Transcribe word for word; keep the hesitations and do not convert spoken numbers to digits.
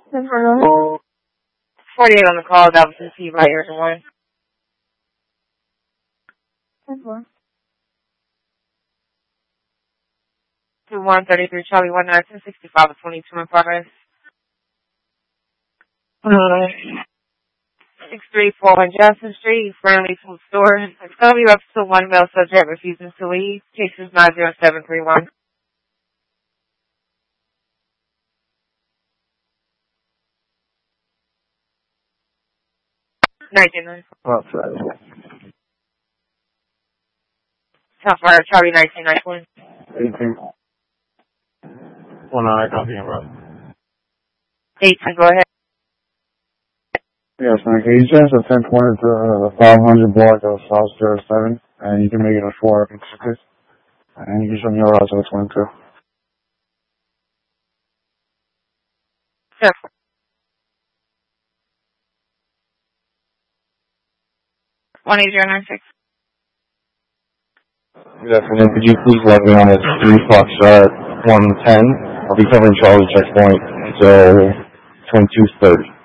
forty-eight on the call, that was received by everyone. two one thirty-three Charlie one nine two sixty-five twenty-two in progress. Uh, six three four one Johnson Street, Friendly Food Store. It's going to be up to one male subject refusing to leave. Case is nine zero seven three one. nineteen ninety-four. What's that? Top fire, Charlie nineteen ninety-one. eighteen. One eye copy and rough. eighteen, go ahead. Yes, man. Can you change the ten twenty to uh, the five hundred block of South zero seven, and you can make it a four hour ticket, and you can show me your route to the twenty-two. Sure. one eight zero nine six. Good afternoon. Could you please let me on at three o'clock sharp, one ten? I'll be covering Charlie checkpoint until twenty-two thirty.